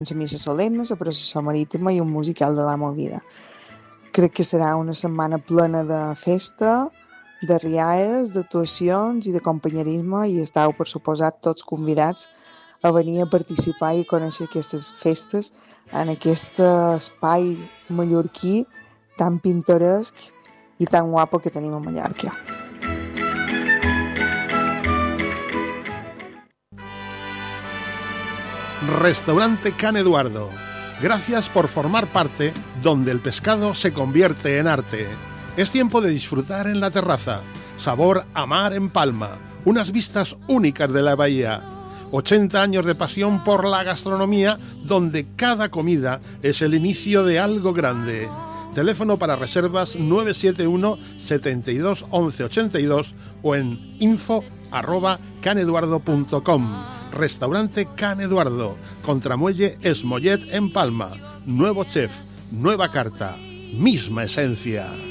la missa solemne, la processó marítima i un musical de la movida. Crec que serà una setmana plena de festa, de rialles, d'actuacions i de companyerisme, i estàu, per suposat, tots convidats a venir a participar i a conèixer aquestes festes en aquest espai mallorquí tan pintoresc i tan guapo que tenim a Mallorca. Restaurante Can Eduardo. Gracias por formar parte donde el pescado se convierte en arte. Es tiempo de disfrutar en la terraza. Sabor a mar en Palma. Unas vistas únicas de la bahía. 80 años de pasión por la gastronomía, donde cada comida es el inicio de algo grande. Teléfono para reservas 971 72 11 82 o en info@caneduardo.com. Restaurante Can Eduardo, Contramuelle Esmollet en Palma. Nuevo chef, nueva carta, misma esencia.